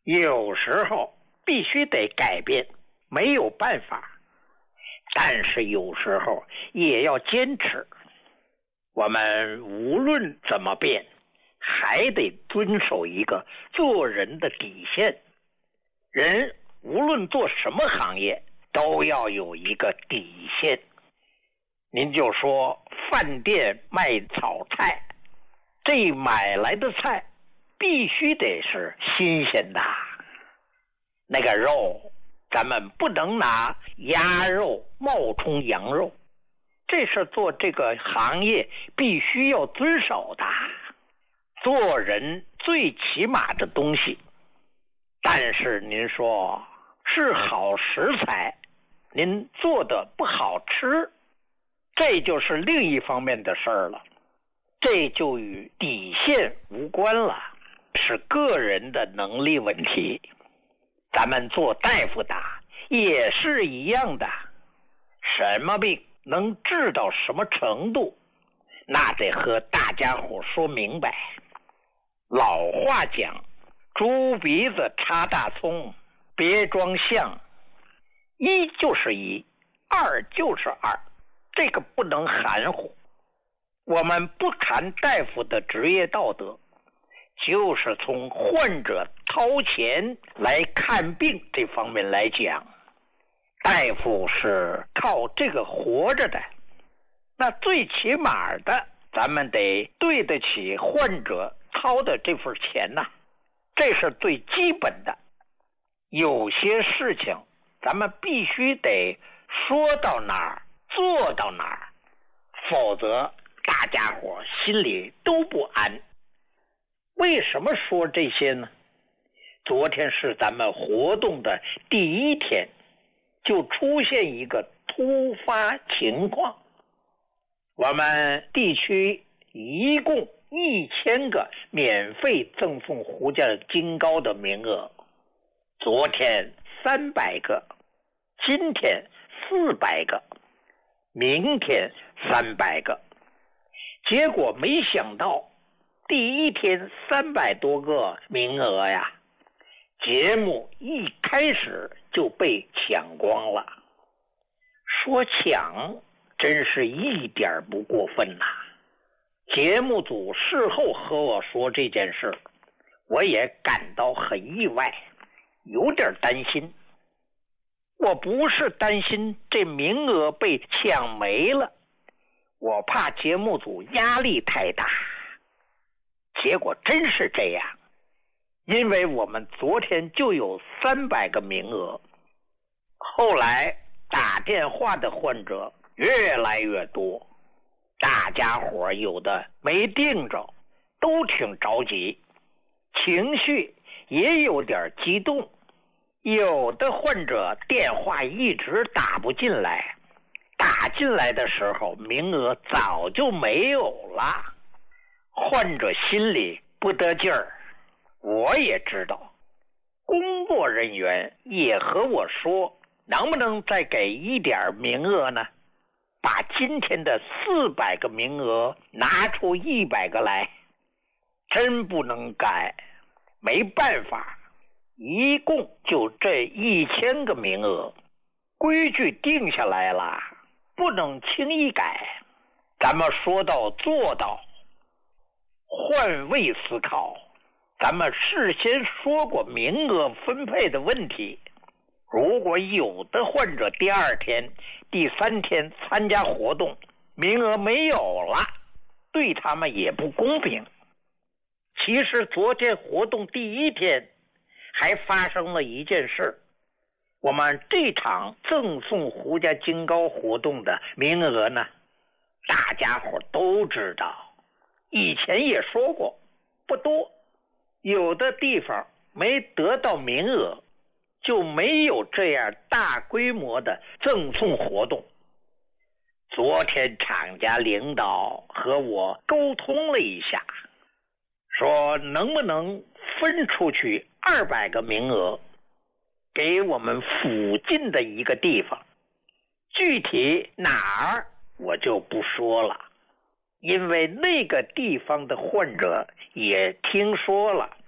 有时候必须得改变，没有办法，但是有时候也要坚持。我们无论怎么变，还得遵守一个做人的底线。人无论做什么行业，都要有一个底线。您就说饭店卖炒菜，这买来的菜必须得是新鲜的，那个肉咱们不能拿鸭肉冒充羊肉，这是做这个行业必须要遵守的。做人最起码的东西，但是您说是好食材，您做的不好吃，这就是另一方面的事儿了，这就与底线无关了，是个人的能力问题。咱们做大夫的也是一样的，什么病能治到什么程度，那得和大家伙说明白。老话讲，猪鼻子插大葱，别装象，一就是一，二就是二，这个不能含糊。我们不谈大夫的职业道德，就是从患者掏钱来看病这方面来讲，大夫是靠这个活着的，那最起码的咱们得对得起患者掏的这份钱呐，这是最基本的。有些事情咱们必须得说到哪儿做到哪儿，否则大家伙心里都不安。为什么说这些呢？昨天是咱们活动的第一天，就出现一个突发情况。我们地区一共1000个免费赠送胡家金糕的名额，昨天300个，今天400个，明天300个。结果没想到第一天300多个名额呀，节目一开始就被抢光了。说抢真是一点不过分呐。节目组事后和我说这件事，我也感到很意外，有点担心。我不是担心这名额被抢没了，我怕节目组压力太大。结果真是这样，因为我们昨天就有300个名额，后来打电话的患者越来越多，大家伙有的没订着，都挺着急，情绪也有点激动。有的患者电话一直打不进来，打进来的时候名额早就没有了，患者心里不得劲儿。我也知道，工作人员也和我说，能不能再给一点名额呢？把今天的400个名额拿出100个来，真不能改，没办法，一共就这1000个名额，规矩定下来了，不能轻易改。咱们说到做到，换位思考，咱们事先说过名额分配的问题。如果有的患者第2天、第3天参加活动，名额没有了，对他们也不公平。其实昨天活动第1天还发生了一件事，我们这场赠送胡家金糕活动的名额呢，大家伙都知道，以前也说过，不多，有的地方没得到名额，就没有这样大规模的赠送活动。昨天厂家领导和我沟通了一下，说能不能分出去200个名额给我们附近的一个地方，具体哪儿我就不说了，因为那个地方的患者也听说了，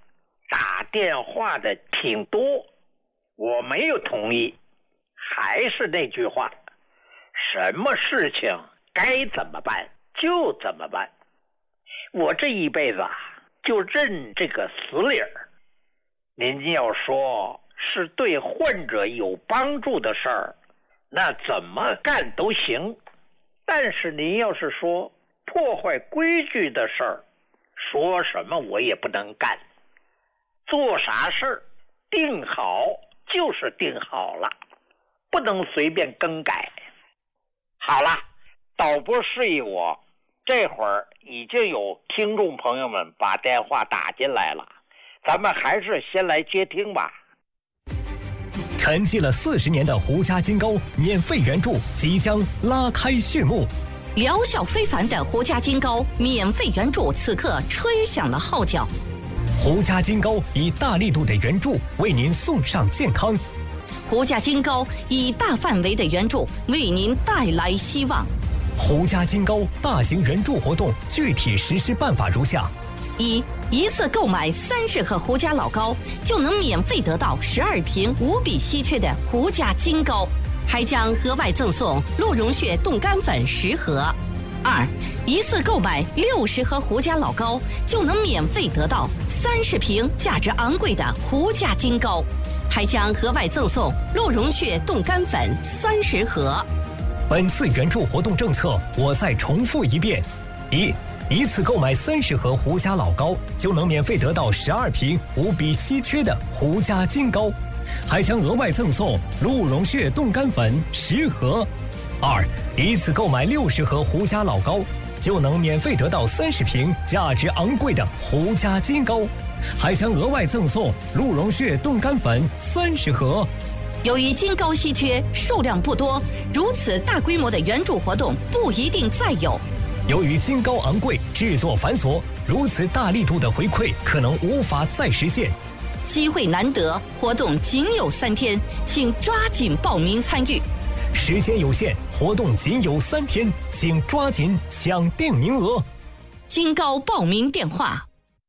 打电话的挺多，我没有同意。还是那句话，什么事情该怎么办就怎么办。我这一辈子就认这个死理儿。您要说是对患者有帮助的事儿，那怎么干都行。但是您要是说破坏规矩的事儿，说什么我也不能干。做啥事儿定好就是定好了，不能随便更改。好了，导播示意我，这会儿已经有听众朋友们把电话打进来了，咱们还是先来接听吧。 沉寂了40年的胡家金糕免费援助即将拉开序幕， 疗效非凡的胡家金糕免费援助此刻吹响了号角。 胡家金糕以大力度的援助为您送上健康， 胡家金糕以大范围的援助为您带来希望。 胡家金糕大型援助活动具体实施办法如下： 一次购买30盒胡家老糕，就能免费得到12瓶无比稀缺的胡家金糕，还将额外赠送鹿茸血冻干粉10盒。一次购买60盒胡家老糕，就能免费得到30瓶价值昂贵的胡家金糕，还将额外赠送鹿茸血冻干粉30盒。 本次援助活动政策我再重复一遍：一次购买30盒胡家老糕，就能免费得到12瓶无比稀缺的胡家金糕，还将额外赠送鹿茸血冻干粉10盒。一次购买60盒胡家老糕，就能免费得到30瓶价值昂贵的胡家金糕，还将额外赠送鹿茸血冻干粉30盒。 由于金糕稀缺，数量不多，如此大规模的援助活动不一定再有。 由于金糕昂贵，制作繁琐，如此大力度的回馈可能无法再实现。 机会难得，活动仅有3天，请抓紧报名参与。 时间有限，活动仅有3天，请抓紧抢订名额。 金糕报名电话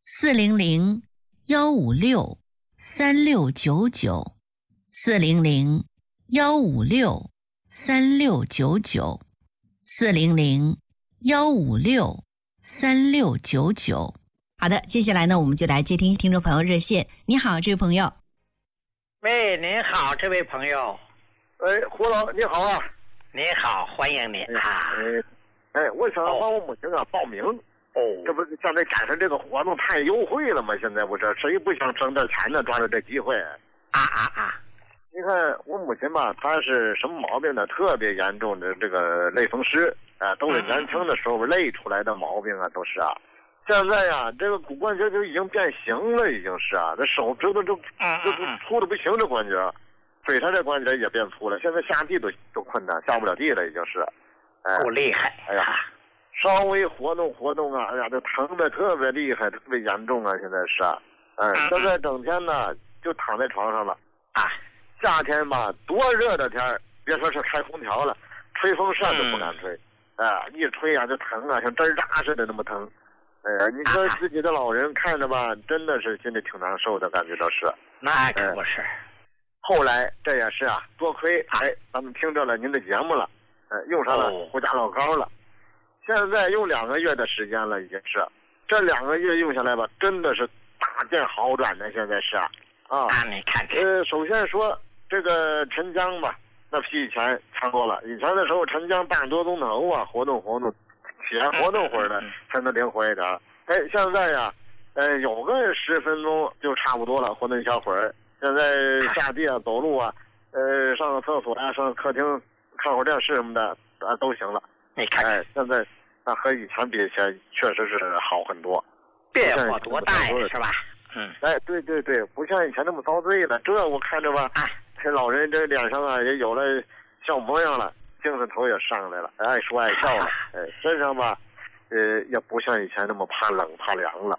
400-156-3699，400-156-3699。好的，接下来呢，我们就来接听听众朋友热线。你好，这位朋友。 喂，您好，这位朋友。 胡老你好啊。 您好，欢迎您啊。 我想帮我母亲报名。这不是现在赶上这个活动太优惠了吗？现在不是谁不想挣点钱呢？抓住这机会。你看我母亲吧，她是什么毛病呢？特别严重的这个类风湿啊，都是年轻的时候累出来的毛病啊，都是啊。现在呀，这个骨关节就已经变形了，已经是啊，这手指头就粗的不行，这关节。腿上这关节也变粗了，现在下地都困难，下不了地了，已经是。 够厉害！ 哎呀，稍微活动活动啊，哎呀，这疼的特别厉害，特别严重啊，现在是。现在整天呢就躺在床上了。夏天吧，多热的天，别说是开空调了，吹风扇都不敢吹。一吹啊就疼啊，像针扎似的那么疼。你说自己的老人看着吧，真的是心里挺难受的，感觉到是。 那可不是。 后来这也是多亏咱们听着了您的节目了，用上了胡家老糕了，现在用2个月的时间了，已经是这2个月用下来吧，真的是大见好转的，现在是你看看， 首先说这个陈江吧，那比以前强多了。以前的时候陈江大多钟头啊，活动起来活动会儿的才能灵活一点。现在呀，有个10分钟就差不多了，活动一小会儿。现在下地啊，走路啊，上个厕所啊，上客厅看会儿电视什么的都行了。 你看， 现在和以前比起来，确实是好很多， 变化多大呀，是吧？ 对对对，不像以前那么遭罪了。这我看着吧，这老人这脸上啊也有了笑模样了，精神头也上来了，爱说爱笑了。身上吧，也不像以前那么怕冷怕凉了。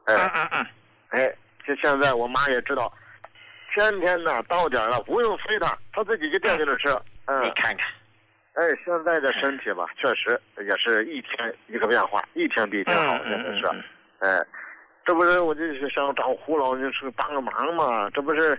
就现在我妈也知道。天天呢到点了不用催他自己就惦记着吃。 你看看， 现在的身体吧，确实也是一天一个变化，一天比一天好，真的是。 这不是我就是想找胡老就是帮个忙嘛，这不是